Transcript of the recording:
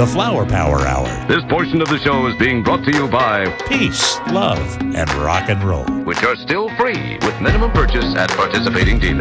the Flower Power Hour. This portion of the show is being brought to you by Peace, love, and rock and roll. which are still free with minimum purchase at participating dealers.